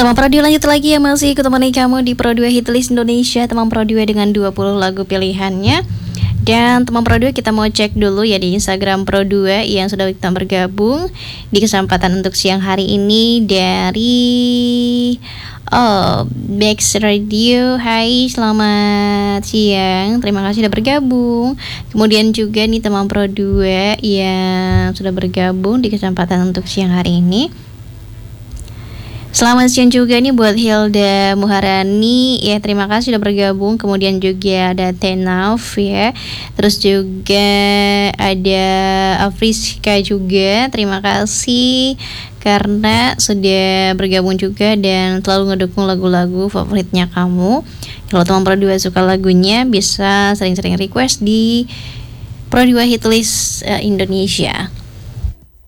Teman Pro 2 lanjut lagi ya, masih kutemani kamu di Pro 2 Hitlist Indonesia. Teman Pro 2 dengan 20 lagu pilihannya. Dan teman Pro 2 kita mau cek dulu ya di Instagram Pro 2 yang sudah kita bergabung di kesempatan untuk siang hari ini dari Bex Radio. Hai, selamat siang. Terima kasih sudah bergabung. Kemudian juga nih teman Pro 2 yang sudah bergabung di kesempatan untuk siang hari ini. Selamat siang juga nih buat Hilda Muharani ya, terima kasih sudah bergabung. Kemudian juga ada Tenaf ya, terus juga ada Afriska juga, terima kasih karena sudah bergabung juga dan selalu ngedukung lagu-lagu favoritnya kamu. Kalau teman Pro 2 suka lagunya bisa sering-sering request di Pro 2 Hitlist Indonesia.